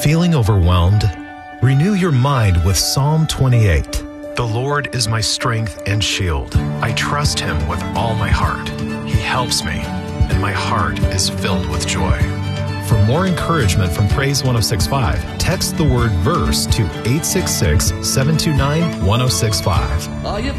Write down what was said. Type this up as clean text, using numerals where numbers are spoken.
Feeling overwhelmed? Renew your mind with Psalm 28. The Lord is my strength and shield. I trust Him with all my heart. He helps me, and my heart is filled with joy. For more encouragement from Praise 106.5, text the word verse to 866-729-1065.